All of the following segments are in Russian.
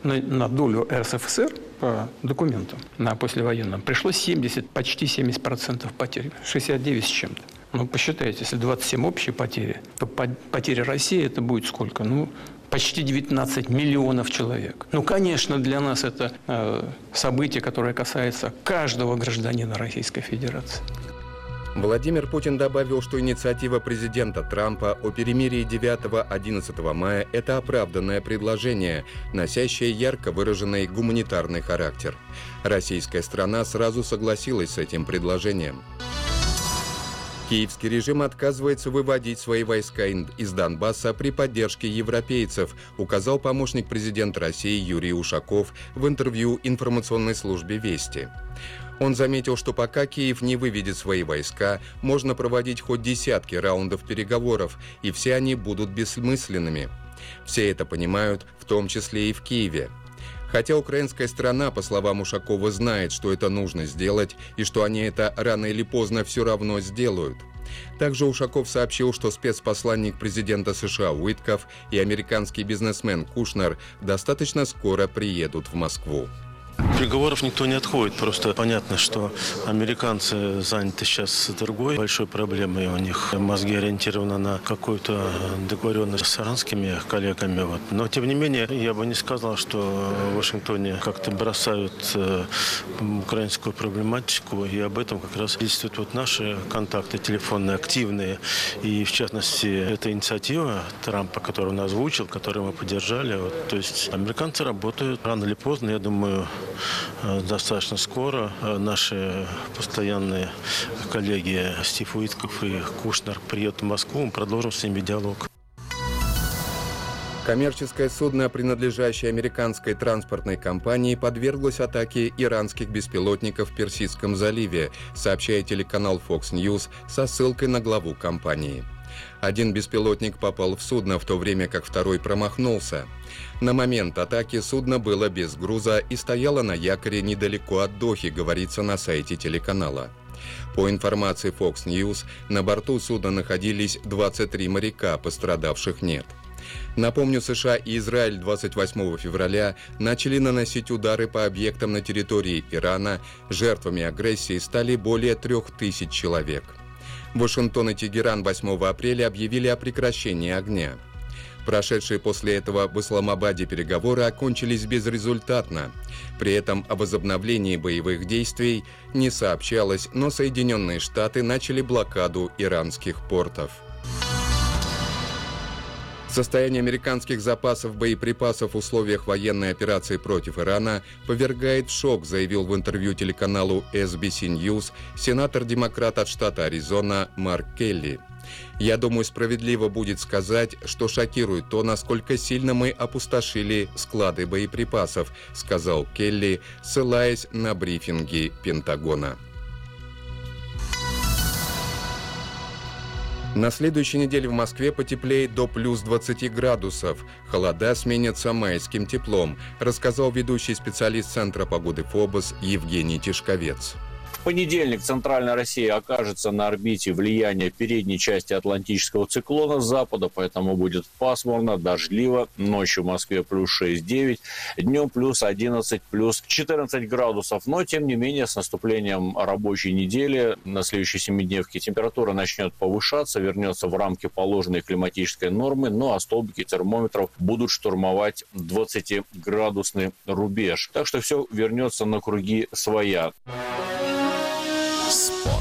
на долю РСФСР по документам, на послевоенном, пришлось почти 70% потерь, 69 с чем-то. Ну, посчитайте, если 27 общие потери, то потери России это будет сколько? Почти 19 миллионов человек. Конечно, для нас это событие, которое касается каждого гражданина Российской Федерации. Владимир Путин добавил, что инициатива президента Трампа о перемирии 9-11 мая – это оправданное предложение, носящее ярко выраженный гуманитарный характер. Российская страна сразу согласилась с этим предложением. Киевский режим отказывается выводить свои войска из Донбасса при поддержке европейцев, указал помощник президента России Юрий Ушаков в интервью информационной службе «Вести». Он заметил, что пока Киев не выведет свои войска, можно проводить хоть десятки раундов переговоров, и все они будут бессмысленными. Все это понимают, в том числе и в Киеве. Хотя украинская сторона, по словам Ушакова, знает, что это нужно сделать, и что они это рано или поздно все равно сделают. Также Ушаков сообщил, что спецпосланник президента США Уитков и американский бизнесмен Кушнер достаточно скоро приедут в Москву. Переговоров никто не отходит. Просто понятно, что американцы заняты сейчас другой большой проблемой. У них мозги ориентированы на какую-то договоренность с иранскими коллегами. Но, тем не менее, я бы не сказал, что в Вашингтоне как-то бросают украинскую проблематику. И об этом как раз действуют наши контакты телефонные, активные. И, в частности, эта инициатива Трампа, которую он озвучил, которую мы поддержали. То есть американцы работают рано или поздно, я думаю, достаточно скоро. Наши постоянные коллеги Стив Уитков и Кушнер приедут в Москву, мы продолжим с ними диалог. Коммерческое судно, принадлежащее американской транспортной компании, подверглось атаке иранских беспилотников в Персидском заливе, сообщает телеканал Fox News со ссылкой на главу компании. Один беспилотник попал в судно, в то время как второй промахнулся. На момент атаки судно было без груза и стояло на якоре недалеко от Дохи, говорится на сайте телеканала. По информации Fox News, на борту судна находились 23 моряка, пострадавших нет. Напомню, США и Израиль 28 февраля начали наносить удары по объектам на территории Ирана. Жертвами агрессии стали более 3000 человек. Вашингтон и Тегеран 8 апреля объявили о прекращении огня. Прошедшие после этого в Исламабаде переговоры окончились безрезультатно. При этом о возобновлении боевых действий не сообщалось, но Соединенные Штаты начали блокаду иранских портов. Состояние американских запасов боеприпасов в условиях военной операции против Ирана повергает в шок, заявил в интервью телеканалу SBC News сенатор-демократ от штата Аризона Марк Келли. «Я думаю, справедливо будет сказать, что шокирует то, насколько сильно мы опустошили склады боеприпасов», сказал Келли, ссылаясь на брифинги Пентагона. На следующей неделе в Москве потеплеет до плюс 20 градусов. Холода сменятся майским теплом, рассказал ведущий специалист Центра погоды ФОБОС Евгений Тишковец. В понедельник центральная Россия окажется на орбите влияния передней части атлантического циклона с запада, поэтому будет пасмурно, дождливо. Ночью в Москве плюс 6-9, днем плюс 11, плюс 14 градусов. Но, тем не менее, с наступлением рабочей недели на следующей семидневке температура начнет повышаться, вернется в рамки положенной климатической нормы, ну а столбики термометров будут штурмовать 20-градусный рубеж. Так что все вернется на круги своя. Спорт.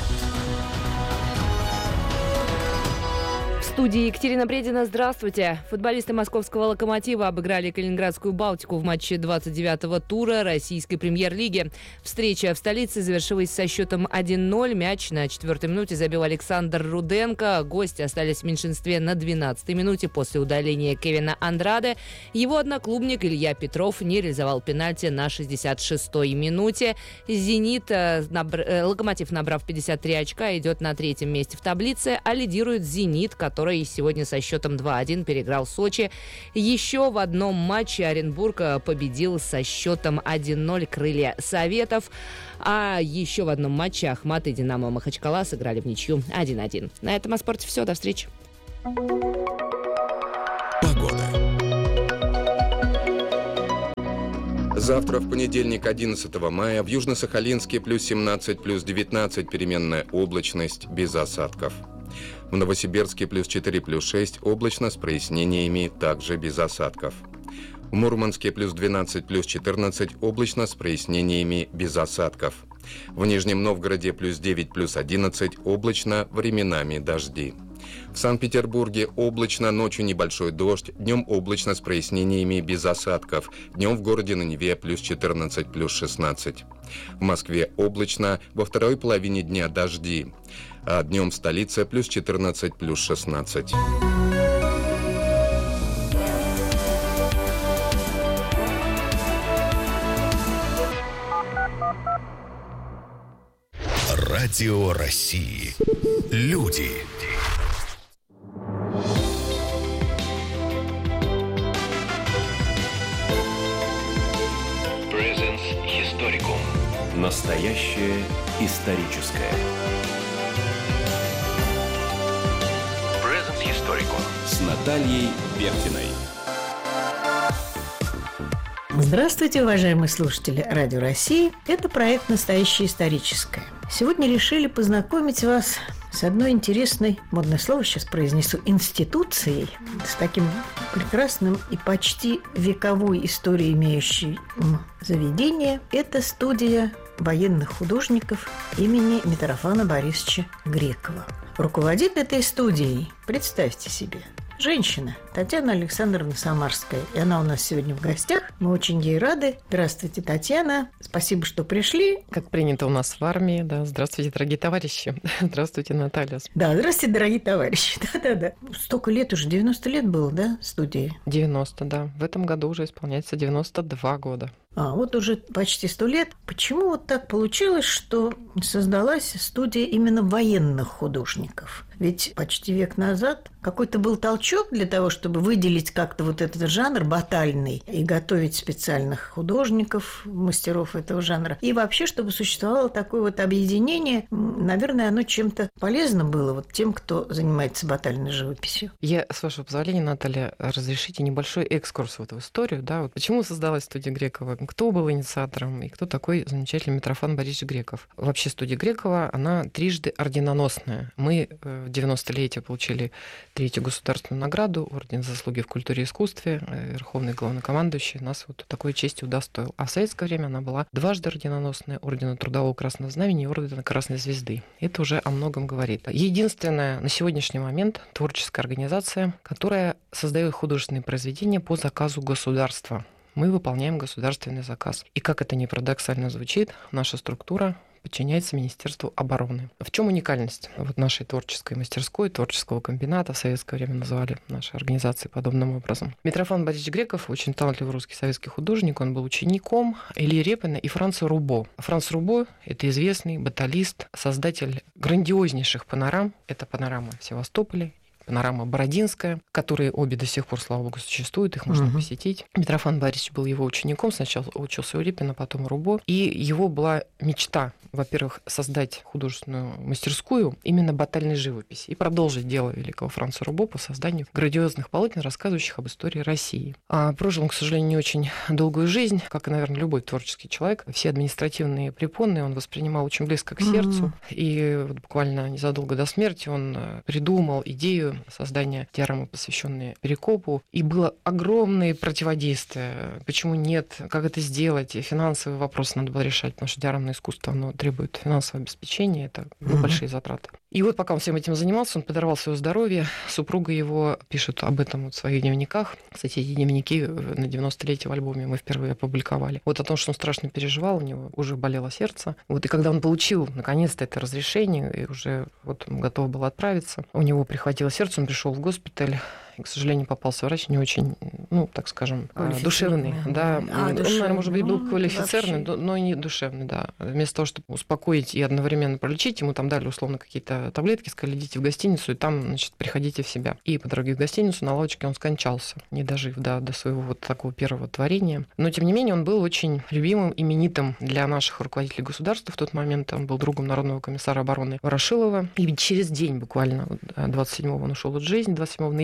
В студии Екатерина Бредина. Здравствуйте. Футболисты московского «Локомотива» обыграли Калининградскую «Балтику» в матче 29-го тура российской премьер-лиги. Встреча в столице завершилась со счетом 1-0. Мяч на 4-й минуте забил Александр Руденко. Гости остались в меньшинстве на 12-й минуте после удаления Кевина Андраде. Его одноклубник Илья Петров не реализовал пенальти на 66-й минуте. «Локомотив», набрав 53 очка, идет на 3-м месте в таблице, а лидирует «Зенит», который сегодня со счетом 2-1 переиграл Сочи. Еще в одном матче Оренбург победил со счетом 1-0 «Крылья Советов». А еще в одном матче Ахмат и «Динамо» Махачкала сыграли в ничью 1-1. На этом о спорте все. До встречи. Погода. Завтра, в понедельник, 11 мая, в Южно-Сахалинске плюс 17, плюс 19, переменная облачность, без осадков. В Новосибирске плюс 4, плюс 6, облачно с прояснениями, также без осадков. В Мурманске плюс 12, плюс 14, облачно с прояснениями, без осадков. В Нижнем Новгороде плюс 9, плюс 11, облачно, временами дожди. В Санкт-Петербурге облачно, ночью небольшой дождь, днем облачно с прояснениями, без осадков. Днем в городе на Неве плюс 14, плюс 16. В Москве облачно, во второй половине дня дожди. А днем в столице плюс 14, плюс 16. Радио России. Люди. Presence Historicum. Настоящее историческое. Presence Historicum. С Натальей Бехтиной. Здравствуйте, уважаемые слушатели Радио России. Это проект «Настоящее историческое». Сегодня решили познакомить вас с одной интересной, модное слово сейчас произнесу, институцией, с таким прекрасным и почти вековой историей имеющей заведение. Это студия военных художников имени Митрофана Борисовича Грекова. Руководит этой студией, представьте себе, женщина Татьяна Александровна Самарская. И она у нас сегодня в гостях. Мы очень ей рады. Здравствуйте, Татьяна. Спасибо, что пришли. Как принято у нас в армии, да. Здравствуйте, дорогие товарищи. Здравствуйте, Наталья. Да, здравствуйте, дорогие товарищи. Да. Столько лет уже, 90 лет было, да, студии? 90, да. В этом году уже исполняется 92 года. Вот уже почти 100 лет. Почему вот так получилось, что создалась студия именно военных художников? Ведь почти век назад какой-то был толчок для того, чтобы выделить как-то вот этот жанр батальный и готовить специальных художников, мастеров этого жанра. И вообще, чтобы существовало такое вот объединение, наверное, оно чем-то полезно было вот тем, кто занимается батальной живописью. Я, с вашего позволения, Наталья, разрешите небольшой экскурс в эту историю. Да? Вот почему создалась студия Грекова? Кто был инициатором и кто такой замечательный Митрофан Борисович Греков? Вообще студия Грекова, она трижды орденоносная. Мы в 90-летие получили 3-ю государственную награду, орден заслуги в культуре и искусстве. Верховный главнокомандующий нас вот такой чести удостоил. А в советское время она была дважды орденоносная, ордена Трудового Красного Знамени и ордена Красной Звезды. Это уже о многом говорит. Единственная на сегодняшний момент творческая организация, которая создает художественные произведения по заказу государства. Мы выполняем государственный заказ. И как это ни парадоксально звучит, наша структура подчиняется Министерству обороны. В чем уникальность вот нашей творческой мастерской, творческого комбината, в советское время называли наши организации подобным образом? Митрофан Борисович Греков, очень талантливый русский советский художник, он был учеником Ильи Репина и Франца Рубо. Франц Рубо — это известный баталист, создатель грандиознейших панорам. Это панорама Севастополя, панорама Бородинская, которые обе до сих пор, слава богу, существуют, их можно посетить. Митрофан Борисович был его учеником, сначала учился у Репина, потом у Рубо. И его была мечта, во-первых, создать художественную мастерскую именно батальной живописи и продолжить дело великого Франца Рубо по созданию грандиозных полотен, рассказывающих об истории России. Прожил он, к сожалению, не очень долгую жизнь, как и, наверное, любой творческий человек. Все административные препоны он воспринимал очень близко к сердцу. И вот буквально незадолго до смерти он придумал идею создания диорамы, посвященные Перекопу. И было огромное противодействие. Почему нет? Как это сделать? И финансовый вопрос надо было решать, потому что диорамное искусство, оно требует финансового обеспечения. Это большие затраты. И вот пока он всем этим занимался, он подорвал свое здоровье. Супруга его пишет об этом в своих дневниках. Кстати, эти дневники на 90-летие в альбоме мы впервые опубликовали. Вот о том, что он страшно переживал, у него уже болело сердце. Вот и когда он получил, наконец-то, это разрешение, и уже вот он готов был отправиться, у него прихватило сердце, он пришел в госпиталь. И, к сожалению, попался врач не очень, так скажем, душевный. Да. Он, наверное, может быть, был квалифицированный, но не душевный, да. Вместо того, чтобы успокоить и одновременно пролечить, ему там дали условно какие-то таблетки, сказали, идите в гостиницу, и там, значит, приходите в себя. И по дороге в гостиницу на лавочке он скончался, не дожив до своего вот такого первого творения. Но, тем не менее, он был очень любимым, именитым для наших руководителей государства в тот момент. Он был другом народного комиссара обороны Ворошилова. И через день буквально, 27-го он ушел от жизни, 27 ноября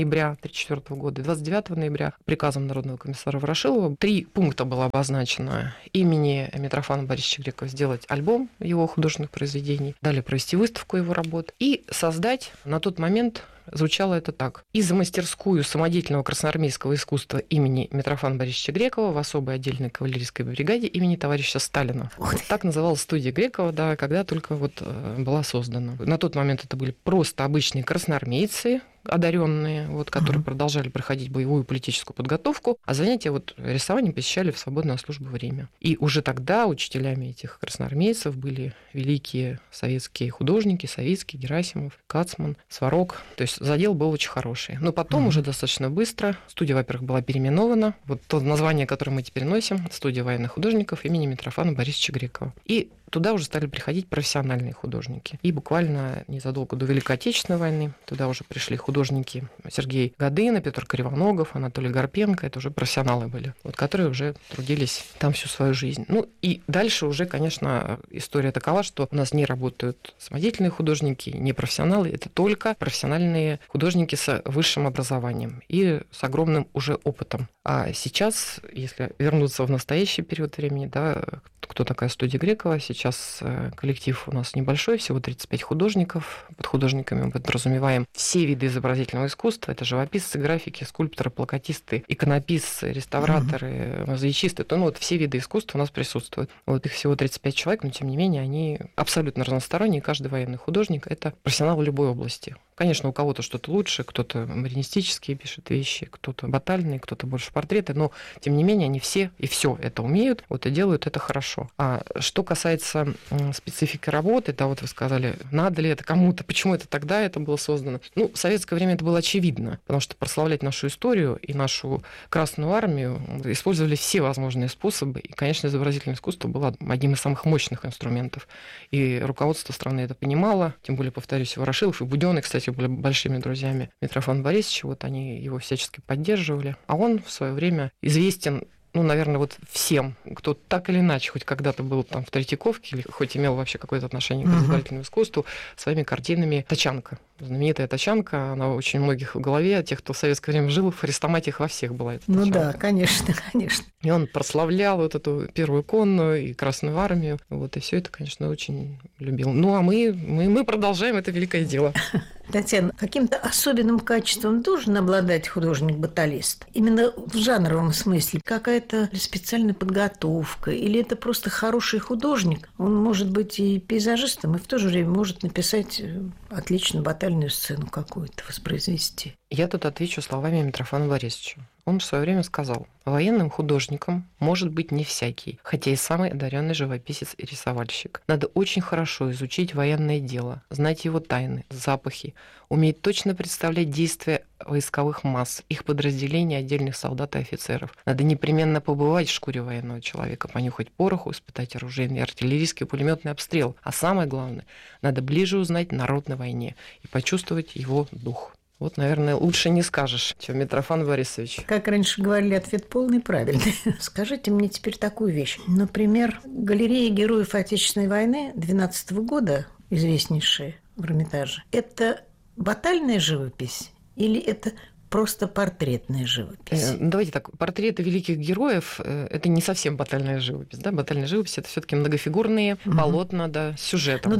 1934 года. 29 ноября приказом Народного комиссара Ворошилова 3 пункта было обозначено: имени Митрофана Борисовича Грекова сделать альбом его художественных произведений, далее провести выставку его работ и создать, на тот момент звучало это так: и за мастерскую самодеятельного красноармейского искусства имени Митрофана Борисовича Грекова в особой отдельной кавалерийской бригаде имени товарища Сталина. Вот так называлась студия Грекова, да, когда только была создана. На тот момент это были просто обычные красноармейцы, одаренные, которые продолжали проходить боевую политическую подготовку, а занятия рисованием посещали в свободное от службы время. И уже тогда учителями этих красноармейцев были великие советские художники: Савицкий, Герасимов, Кацман, Сварог. То есть задел был очень хороший. Но потом уже достаточно быстро студия, во-первых, была переименована. То название, которое мы теперь носим, студия военных художников имени Митрофана Борисовича Грекова. И туда уже стали приходить профессиональные художники. И буквально незадолго до Великой Отечественной войны туда уже пришли художники Сергей Годына, Петр Кривоногов, Анатолий Гарпенко. Это уже профессионалы были, которые уже трудились там всю свою жизнь. И дальше уже, конечно, история такова, что у нас не работают самодеятельные художники, не профессионалы, это только профессиональные художники с высшим образованием и с огромным уже опытом. А сейчас, если вернуться в настоящий период времени, кто такая студия Грекова? Сейчас коллектив у нас небольшой, всего 35 художников. Под художниками мы подразумеваем все виды изобразительного искусства. Это живописцы, графики, скульпторы, плакатисты, иконописцы, реставраторы, мозаичисты. Все виды искусства у нас присутствуют. Их всего 35 человек, но тем не менее они абсолютно разносторонние. Каждый военный художник — это профессионал в любой области. Конечно, у кого-то что-то лучше, кто-то модернистические пишет вещи, кто-то батальные, кто-то больше портреты, но тем не менее они все и все это умеют, и делают это хорошо. А что касается специфики работы, вы сказали, надо ли это кому-то, почему это тогда это было создано. В советское время это было очевидно, потому что прославлять нашу историю и нашу Красную Армию использовали все возможные способы, и, конечно, изобразительное искусство было одним из самых мощных инструментов. И руководство страны это понимало, тем более, повторюсь, Ворошилов и Будённый, кстати, были большими друзьями Митрофана Борисовича, они его всячески поддерживали. А он в свое время известен, наверное, всем, кто так или иначе хоть когда-то был там в Третьяковке или хоть имел вообще какое-то отношение к изобразительному искусству, своими картинами «Тачанка». Знаменитая «Тачанка», она очень у многих в голове, тех, кто в советское время жил, в хрестоматиях во всех была эта «Тачанка». Да, конечно. И он прославлял эту первую конную и Красную Армию, и все это, конечно, очень любил. А мы продолжаем это великое дело. Татьяна, каким-то особенным качеством должен обладать художник-баталист? Именно в жанровом смысле. Какая-то специальная подготовка? Или это просто хороший художник? Он может быть и пейзажистом, и в то же время может написать отлично батальную сцену какую-то, воспроизвести. Я тут отвечу словами Митрофана Борисовича. Он в свое время сказал: военным художником может быть не всякий, хотя и самый одаренный живописец и рисовальщик. Надо очень хорошо изучить военное дело, знать его тайны, запахи, уметь точно представлять действия войсковых масс, их подразделений, отдельных солдат и офицеров. Надо непременно побывать в шкуре военного человека, понюхать пороху, испытать оружейный, артиллерийский, пулеметный обстрел. А самое главное, надо ближе узнать народ на войне и почувствовать его дух. Наверное, лучше не скажешь, чем Митрофан Борисович. Как раньше говорили, ответ полный, правильный. Скажите мне теперь такую вещь. Например, галерея героев Отечественной войны 12 года, известнейшая в Эрмитаже, это батальная живопись или это просто портретная живопись? Давайте так, портреты великих героев – это не совсем батальная живопись. Да? Батальная живопись – это все-таки многофигурные полотна, с сюжетом.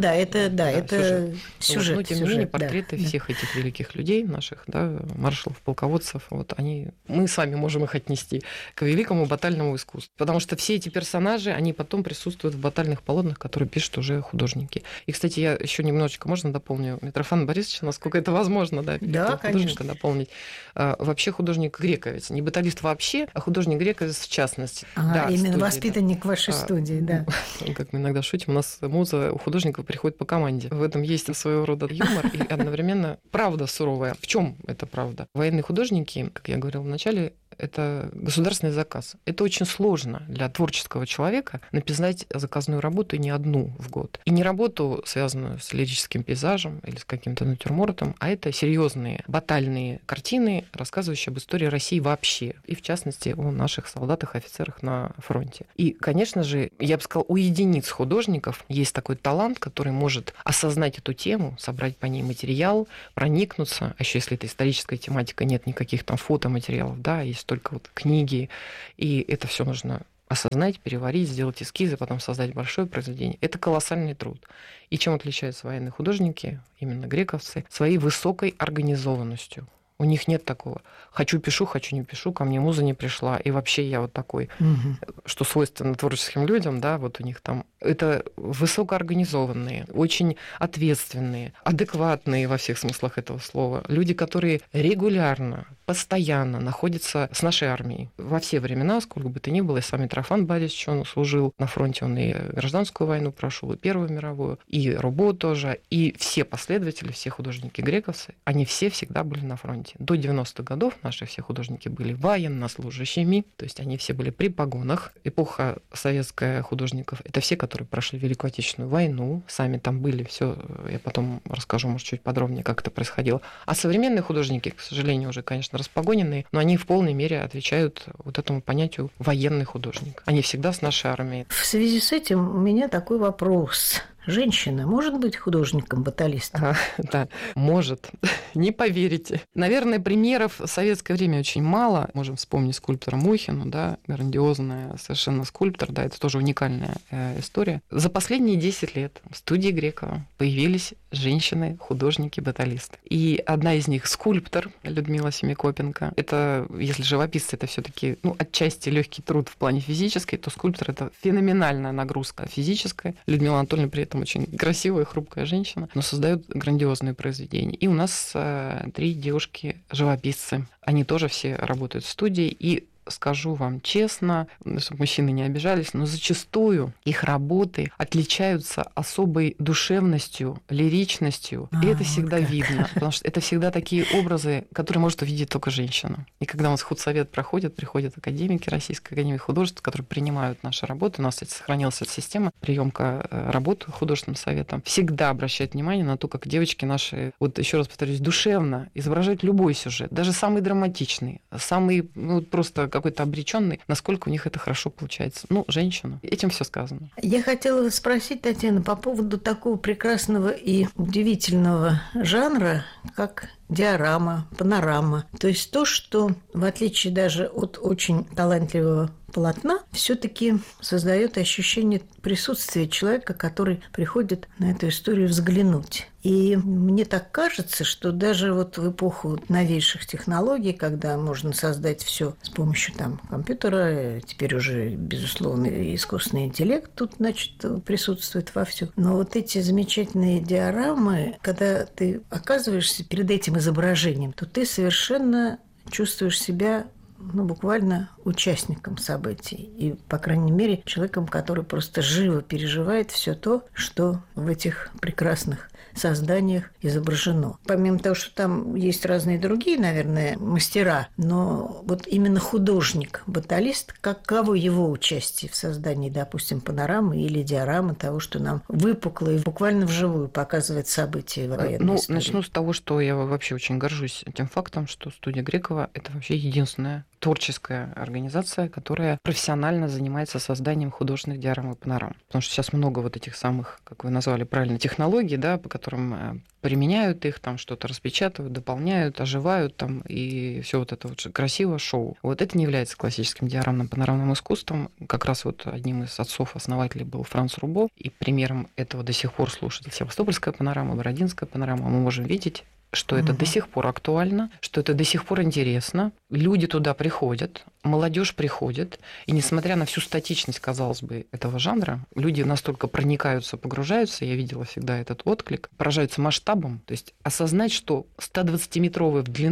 Это сюжет. Но, тем не менее, портреты всех этих великих людей наших, маршалов, полководцев, мы с вами можем их отнести к великому батальному искусству. Потому что все эти персонажи, они потом присутствуют в батальных полотнах, которые пишут уже художники. И, кстати, я еще немножечко, можно дополню Митрофана Борисовича, насколько это возможно, художника конечно. Дополнить. Вообще художник грековец, не баталист вообще, а художник грековец в частности. Именно воспитанник вашей студии, да. Как мы иногда шутим, у нас муза у художников приходит по команде. В этом есть своего рода юмор и одновременно правда суровая. В чем эта правда? Военные художники, как я говорила в начале, это государственный заказ. Это очень сложно для творческого человека написать заказную работу, и не одну в год. И не работу, связанную с лирическим пейзажем или с каким-то натюрмортом, а это серьезные батальные картины, рассказывающие об истории России вообще, и в частности о наших солдатах, офицерах на фронте. И, конечно же, я бы сказала, у единиц художников есть такой талант, который может осознать эту тему, собрать по ней материал, проникнуться, а еще если это историческая тематика, нет никаких там фотоматериалов, да, есть только вот книги, и это все нужно осознать, переварить, сделать эскизы, потом создать большое произведение. Это колоссальный труд. И чем отличаются военные художники, именно грековцы, своей высокой организованностью. У них нет такого «хочу пишу, хочу не пишу, ко мне муза не пришла, и вообще я вот такой», что свойственно творческим людям, да, вот у них там. Это высокоорганизованные, очень ответственные, адекватные во всех смыслах этого слова. Люди, которые регулярно, постоянно находятся с нашей армией. Во все времена, сколько бы то ни было, и сам Митрофан Борисович, он служил на фронте, он и гражданскую войну прошел, и Первую мировую, и Рубо тоже, и все последователи, все художники-грековцы, они все всегда были на фронте. До 90-х годов наши все художники были военнослужащими, то есть они все были при погонах. Эпоха советская художников — это все, которые прошли Великую Отечественную войну, сами там были, все, я потом расскажу, может, чуть подробнее, как это происходило. А современные художники, к сожалению, уже, конечно, распогоненные, но они в полной мере отвечают вот этому понятию военный художник. Они всегда с нашей армией. В связи с этим у меня такой вопрос. Женщина может быть художником-баталистом? Да, может. Не поверите. Наверное, примеров в советское время очень мало. Можем вспомнить скульптора Мухину, да, грандиозная совершенно скульптор, да, это тоже уникальная история. За последние 10 лет в студии Грекова появились женщины-художники-баталисты. И одна из них скульптор Людмила Семикопенко. Это, если живописцы, это все-таки, отчасти легкий труд в плане физической, то скульптор — это феноменальная нагрузка физическая. Людмила Анатольевна при этом очень красивая, хрупкая женщина, но создает грандиозные произведения. И у нас 3 девушки-живописцы. Они тоже все работают в студии, и скажу вам честно, чтобы мужчины не обижались, но зачастую их работы отличаются особой душевностью, лиричностью. И это всегда видно, потому что это всегда такие образы, которые может увидеть только женщина. И когда у нас худсовет проходит, приходят академики Российской академии художеств, которые принимают наши работы. У нас, кстати, сохранилась эта система приемка работ художественным советом. Всегда обращают внимание на то, как девочки наши, вот еще раз повторюсь, душевно изображают любой сюжет, даже самый драматичный, самый просто какой-то обреченный, насколько у них это хорошо получается. Женщина. Этим все сказано. Я хотела спросить, Татьяна, по поводу такого прекрасного и удивительного жанра, как диорама, панорама. То есть то, что, в отличие даже от очень талантливого полотна, все-таки создает ощущение присутствия человека, который приходит на эту историю взглянуть. И мне так кажется, что даже вот в эпоху новейших технологий, когда можно создать все с помощью компьютера, теперь уже, безусловно, искусственный интеллект тут, присутствует вовсю. Но вот эти замечательные диорамы, когда ты оказываешься перед этим изображением, то ты совершенно чувствуешь себя буквально участником событий. И, по крайней мере, человеком, который просто живо переживает все то, что в этих прекрасных созданиях изображено. Помимо того, что там есть разные другие, наверное, мастера, но вот именно художник, баталист, каково его участие в создании, допустим, панорамы или диорамы того, что нам выпукло и буквально вживую показывает события военной истории? Начну с того, что я вообще очень горжусь тем фактом, что студия Грекова — это вообще единственная творческая организация, которая профессионально занимается созданием художественных диорам и панорам. Потому что сейчас много вот этих самых, как вы назвали правильно, технологий, да, по которым применяют их, что-то распечатывают, дополняют, оживают и все вот это вот красиво шоу. Вот это не является классическим диорамным панорамным искусством. Как раз вот одним из отцов-основателей был Франц Рубо, и примером этого до сих пор слушает Севастопольская панорама, Бородинская панорама. Мы можем видеть, что это до сих пор актуально, что это до сих пор интересно. Люди туда приходят, молодежь приходит, и несмотря на всю статичность, казалось бы, этого жанра, люди настолько проникаются, погружаются, я видела всегда этот отклик, поражаются масштабом, то есть осознать, что 120-метровая в длину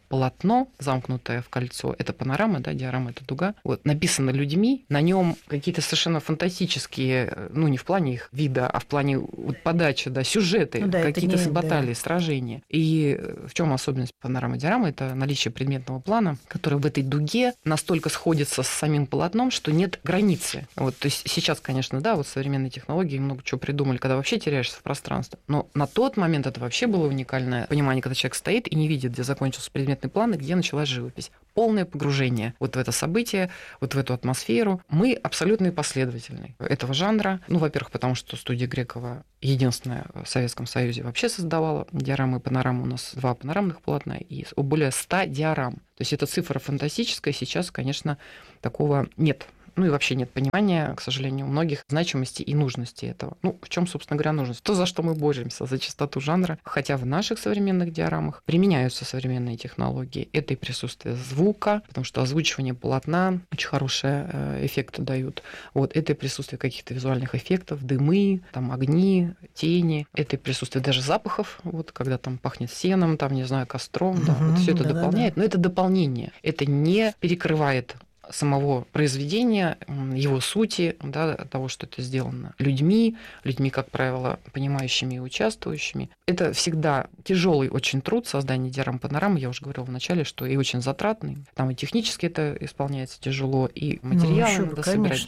полотно, замкнутое в кольцо, это панорама, да, диорама — это дуга, вот, написано людьми, на нем какие-то совершенно фантастические, ну, не в плане их вида, а в плане вот подачи, да, сюжеты, Ну да, какие-то баталии, да. сражения. И в чем особенность панорамы диорамы? Это наличие предметного плана, который в этой дуге настолько сходится с самим полотном, что нет границы. Вот, то есть сейчас, конечно, да, вот современные технологии много чего придумали, когда вообще теряешься в пространстве. Но на тот момент это вообще было уникальное понимание, когда человек стоит и не видит, где закончился предметный план и где началась живопись. Полное погружение вот в это событие, вот в эту атмосферу. Мы абсолютно последовательны этого жанра. Ну, во-первых, потому что студия Грекова единственная в Советском Союзе вообще создавала диорамы и панорамы. У нас 2 панорамных полотна и более 100 диорам. То есть эта цифра фантастическая. Сейчас, конечно, такого нет. Ну и вообще нет понимания, к сожалению, у многих значимости и нужности этого. Ну, в чем, собственно говоря, нужность? То, за что мы боремся, за чистоту жанра. Хотя в наших современных диорамах применяются современные технологии. Это и присутствие звука, потому что озвучивание полотна очень хорошие эффекты дают. Вот, это и присутствие каких-то визуальных эффектов, дымы, там, огни, тени. Это и присутствие даже запахов, вот, когда там пахнет сеном, там, не знаю, костром. Да, вот все это дополняет. Но это дополнение. Это не перекрывает самого произведения, его сути, да, того, что это сделано людьми, как правило, понимающими и участвующими. Это всегда тяжелый очень труд создания диорам-панорамы. Я уже говорила в начале, что и очень затратный. Там и технически это исполняется тяжело, и материалы надо собирать.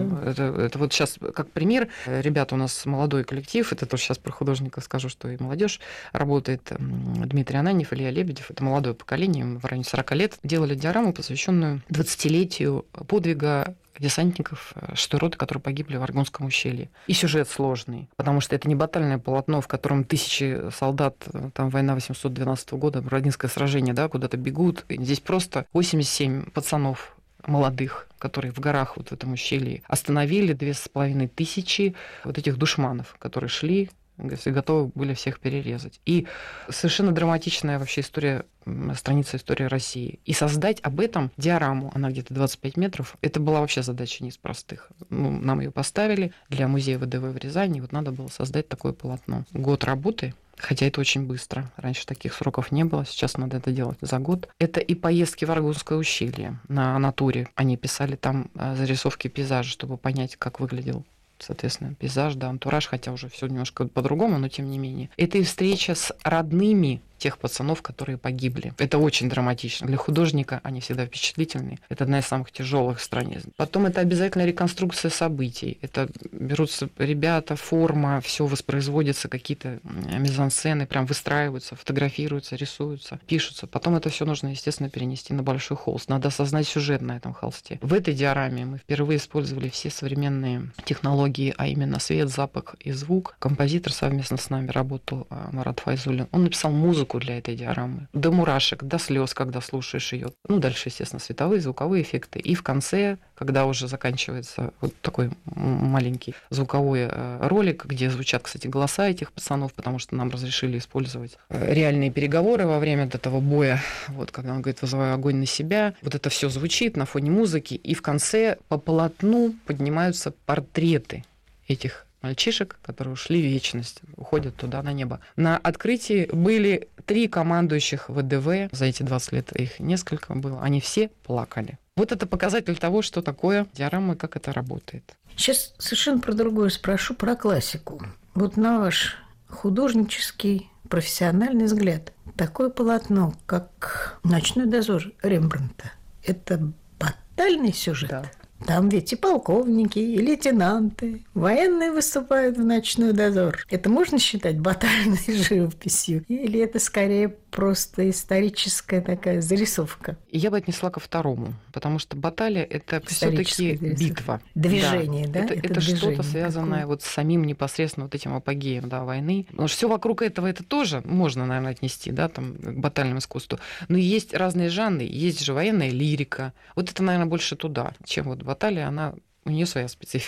Это вот сейчас как пример. Ребята, у нас молодой коллектив, это тоже сейчас про художников скажу, что и молодежь работает. Дмитрий Ананьев, Илья Лебедев, это молодое поколение, в районе 40 лет, делали диораму, посвященную 20-летию подвига десантников 6-й роты, которые погибли в Аргунском ущелье. И сюжет сложный, потому что это не батальное полотно, в котором тысячи солдат, там война 812 года, Бородинское сражение, да, куда-то бегут. Здесь просто 87 пацанов молодых, которые в горах вот в этом ущелье остановили 2500 вот этих душманов, которые шли, готовы были всех перерезать. И совершенно драматичная вообще история, страница истории России. И создать об этом диораму, она где-то 25 метров, это была вообще задача не из простых. Ну, нам ее поставили для музея ВДВ в Рязани, вот надо было создать такое полотно. Год работы, хотя это очень быстро. Раньше таких сроков не было, сейчас надо это делать за год. Это и поездки в Аргунское ущелье на натуре. Они писали там зарисовки пейзажа, чтобы понять, как выглядел, соответственно, пейзаж, да, антураж, хотя уже все немножко по-другому, но тем не менее. Это и встреча с родными тех пацанов, которые погибли. Это очень драматично. Для художника они всегда впечатлительные. Это одна из самых тяжелых страниц. Потом это обязательно реконструкция событий. Это берутся ребята, форма, все воспроизводится, какие-то мизансцены прям выстраиваются, фотографируются, рисуются, пишутся. Потом это все нужно, естественно, перенести на большой холст. Надо осознать сюжет на этом холсте. В этой диораме мы впервые использовали все современные технологии, а именно свет, запах и звук. Композитор совместно с нами работал, Марат Файзулин. Он написал музыку для этой диорамы. До мурашек, до слез, когда слушаешь ее. Ну, дальше, естественно, световые, звуковые эффекты. И в конце, когда уже заканчивается вот такой маленький звуковой ролик, где звучат, кстати, голоса этих пацанов, потому что нам разрешили использовать реальные переговоры во время этого боя. Вот, когда он говорит, вызываю огонь на себя. Вот это все звучит на фоне музыки. И в конце по полотну поднимаются портреты этих мальчишек, которые ушли в вечность, уходят туда на небо. На открытии были 3 командующих ВДВ. За эти 20 лет их несколько было. Они все плакали. Вот это показатель того, что такое диорама и как это работает. Сейчас совершенно про другое спрошу, про классику. Вот на ваш художнический, профессиональный взгляд, такое полотно, как «Ночной дозор» Рембрандта, это батальный сюжет? Да. Там ведь и полковники, и лейтенанты, военные выступают в ночной дозор. Это можно считать батальной живописью? Или это скорее просто историческая такая зарисовка? Я бы отнесла ко второму, потому что баталия — это все-таки битва. Движение, да? Это что-то связанное вот с самим непосредственно вот этим апогеем, да, войны. Потому что все вокруг этого это тоже можно, наверное, отнести, да, там, к батальному искусству. Но есть разные жанры, есть же военная лирика. Вот это, наверное, больше туда, чем вот баталия, у нее своя специфика.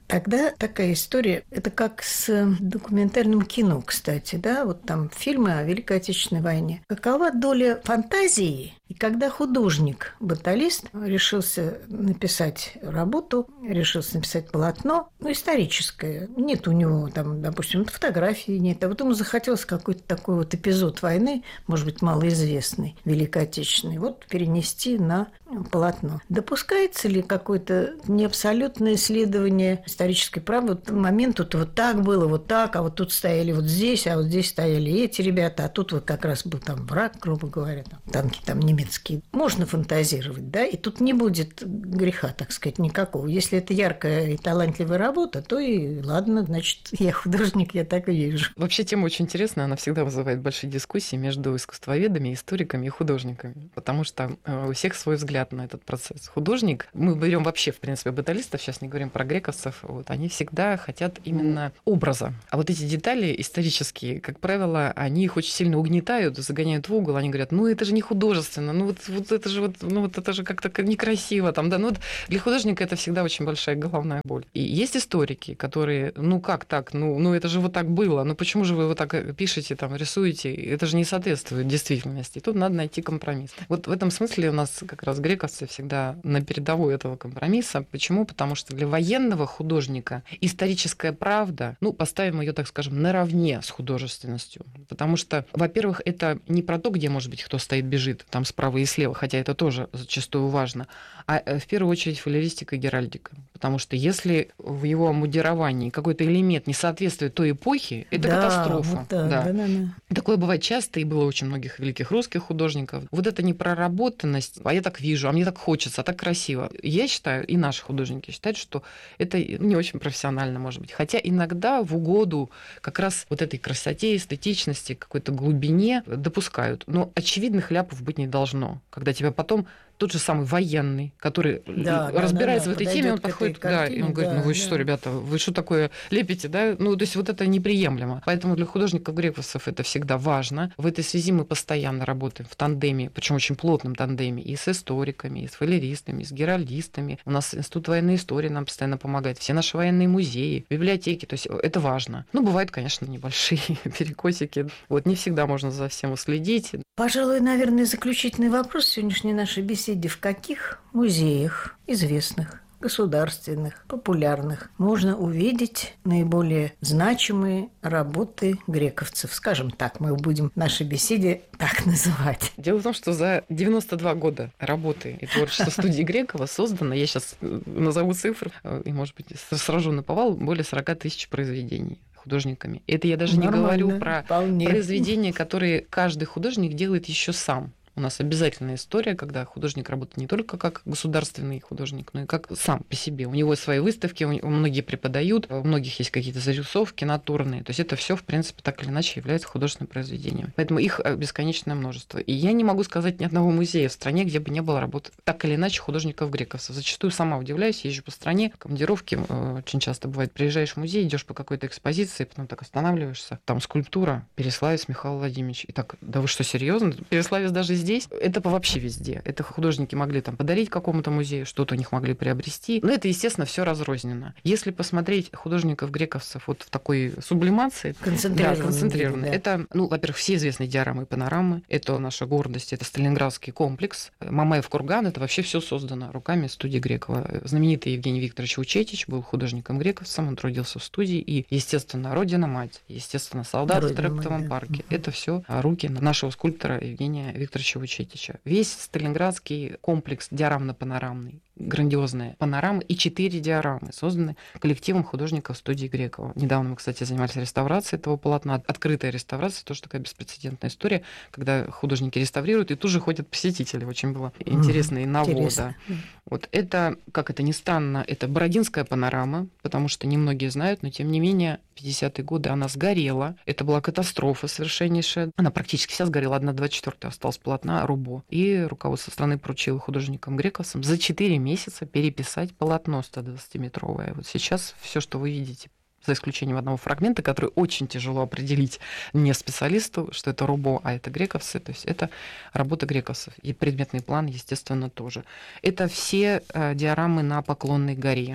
Тогда такая история, это как с документальным кино, кстати, да, вот там фильмы о Великой Отечественной войне. Какова доля фантазии, и когда художник-баталист решился написать работу, решился написать полотно, историческое, нет у него там, допустим, фотографии нет, а вот ему захотелось какой-то такой вот эпизод войны, может быть, малоизвестный, Великой Отечественной, вот перенести на полотно. Допускается ли какое-то неабсолютное исследование исторической правды? Вот момент тут вот так было, вот так, а вот тут стояли вот здесь, а вот здесь стояли эти ребята, а тут вот как раз был там враг, грубо говоря, там, танки там немецкие. Можно фантазировать, да, и тут не будет греха, так сказать, никакого. Если это яркая и талантливая работа, то и ладно, значит, я художник, я так и вижу. Вообще тема очень интересная, она всегда вызывает большие дискуссии между искусствоведами, историками и художниками, потому что у всех свой взгляд на этот процесс. Художник, мы берем вообще, в принципе, баталистов, сейчас не говорим про грековцев, вот, они всегда хотят именно образа. А вот эти детали исторические, как правило, они их очень сильно угнетают, загоняют в угол, они говорят, это же не художественно, вот это же как-то некрасиво, там, да, вот для художника это всегда очень большая головная боль. И есть историки, которые, как так, это же вот так было, почему же вы вот так пишете, там, рисуете, это же не соответствует действительности. И тут надо найти компромисс. Вот в этом смысле у нас как раз грековцы всегда на передовой этого компромисса. Почему? Потому что для военного художника историческая правда, поставим ее, так скажем, наравне с художественностью. Потому что, во-первых, это не про то, где, может быть, кто стоит, бежит, там справа и слева, хотя это тоже зачастую важно, а в первую очередь фолеристика и геральдика. Потому что если в его мудировании какой-то элемент не соответствует той эпохе, это катастрофа. Вот да. Такое бывает часто, и было очень многих великих русских художников. Вот это непроработанность, а я так вижу, а мне так хочется, а так красиво. Я считаю, и наши художники считают, что это не очень профессионально, может быть. Хотя иногда в угоду как раз вот этой красоте, эстетичности, какой-то глубине допускают. Но очевидных ляпов быть не должно. Когда тебя потом тот же самый военный, который разбирается в этой теме, он подходит, и он говорит, вы что, ребята, вы что такое лепите, да? То есть вот это неприемлемо. Поэтому для художников-грековцев это всегда важно. В этой связи мы постоянно работаем в тандеме, причем очень плотном тандеме, и с историками, и с фолеристами, и с геральдистами. У нас Институт военной истории нам постоянно помогает, все наши военные музеи, библиотеки, то есть это важно. Бывают, конечно, небольшие перекосики. Вот не всегда можно за всем уследить. Пожалуй, наверное, заключительный вопрос сегодняшней нашей беседы. В каких музеях известных, государственных, популярных можно увидеть наиболее значимые работы грековцев? Скажем так, мы будем в нашей беседе так называть. Дело в том, что за 92 года работы и творчества студии Грекова создано, я сейчас назову цифры, и, может быть, сражу наповал, более 40 тысяч произведений художниками. Это я даже не говорю про произведения, которые каждый художник делает еще сам. У нас обязательная история, когда художник работает не только как государственный художник, но и как сам по себе. У него свои выставки, многие преподают, у многих есть какие-то зарисовки натурные. То есть это все, в принципе, так или иначе является художественным произведением. Поэтому их бесконечное множество. И я не могу сказать ни одного музея в стране, где бы не было работы так или иначе художников-грековцев. Зачастую сама удивляюсь, езжу по стране, командировки очень часто бывает. Приезжаешь в музей, идешь по какой-то экспозиции, потом так останавливаешься. Там скульптура Переславец Михаил Владимирович. И так, да вы что, серьезно? Переславец даже здесь? Это вообще везде. Это художники могли там подарить какому-то музею, что-то у них могли приобрести. Но это, естественно, все разрознено. Если посмотреть художников-грековцев вот в такой сублимации, концентрированно, это, во-первых, все известные диорамы и панорамы. Это наша гордость, это Сталинградский комплекс. Мамаев курган, это вообще все создано руками студии Грекова. Знаменитый Евгений Викторович Учетич был художником-грековцем, он трудился в студии. И, естественно, Родина-мать, естественно, солдат в Трактовом парке. Это все руки нашего скульптора Евгения Викторовича Учетича. Весь Сталинградский комплекс диорамно-панорамный, грандиозная панорама и 4 диорамы, созданы коллективом художников студии Грекова. Недавно мы, кстати, занимались реставрацией этого полотна. Открытая реставрация, тоже такая беспрецедентная история, когда художники реставрируют, и тут же ходят посетители. Очень было интересно и ново. Да. Вот это, как это ни странно, это Бородинская панорама, потому что немногие знают, но тем не менее в 50-е годы она сгорела. Это была катастрофа совершеннейшая. Она практически вся сгорела, 1/24 осталось полотна Рубо. И руководство страны поручило художникам-грековцам за 4 месяца переписать полотно 120-метровое. Вот сейчас все, что вы видите, за исключением одного фрагмента, который очень тяжело определить не специалисту, что это Рубо, а это грековцы. То есть это работа грековцев. И предметный план, естественно, тоже. Это все диорамы на Поклонной горе.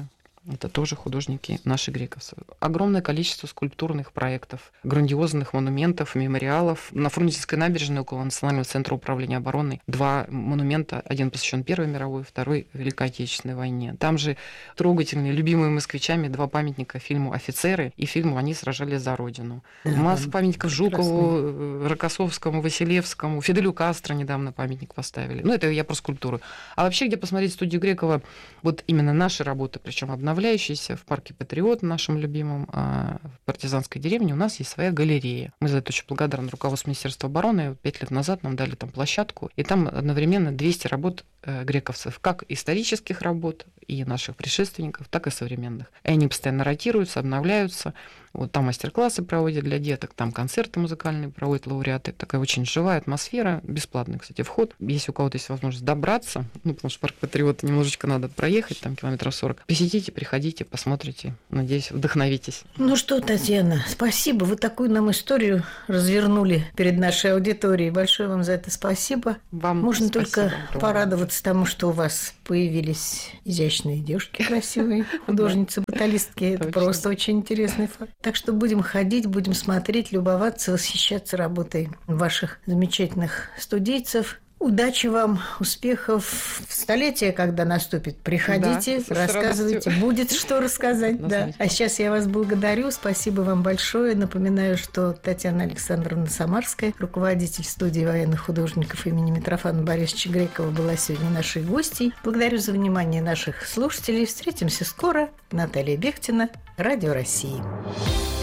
Это тоже художники наши грековцы. Огромное количество скульптурных проектов, грандиозных монументов, мемориалов. На Фрунзенской набережной около Национального центра управления обороны 2 монумента. Один посвящен Первой мировой, второй Великой Отечественной войне. Там же трогательные, любимые москвичами 2 памятника фильму «Офицеры» и фильму «Они сражались за Родину». Масса памятников Жукову, Рокоссовскому, Василевскому, Фиделю Кастро недавно памятник поставили. Ну, это я про скульптуру. А вообще, где посмотреть студию Грекова, вот именно наши работы, причем обновляющиеся, в парке «Патриот», нашем любимом, в партизанской деревне, у нас есть своя галерея. Мы за это очень благодарны руководству Министерства обороны. 5 лет назад нам дали там площадку, и там одновременно 200 работ грековцев, как исторических работ и наших предшественников, так и современных. И они постоянно ротируются, обновляются. Вот там мастер-классы проводят для деток, там концерты музыкальные проводят лауреаты. Такая очень живая атмосфера, бесплатный, кстати, вход. Если у кого-то есть возможность добраться, потому что парк «Патриота» немножечко надо проехать, там километров 40, посетите, приходите, посмотрите. Надеюсь, вдохновитесь. Ну что, Татьяна, спасибо. Вы такую нам историю развернули перед нашей аудиторией. Большое вам за это спасибо. Вам можно спасибо, только порадоваться тому, что у вас появились изящные девушки красивые, художницы, баталистки. Это просто очень интересный факт. Так что будем ходить, будем смотреть, любоваться, восхищаться работой ваших замечательных студийцев. Удачи вам, успехов в столетие, когда наступит. Приходите, да, рассказывайте. Будет что рассказать. Да. А сейчас я вас благодарю. Спасибо вам большое. Напоминаю, что Татьяна Александровна Самарская, руководитель студии военных художников имени Митрофана Борисовича Грекова, была сегодня нашей гостьей. Благодарю за внимание наших слушателей. Встретимся скоро. Наталья Бехтина, Радио России.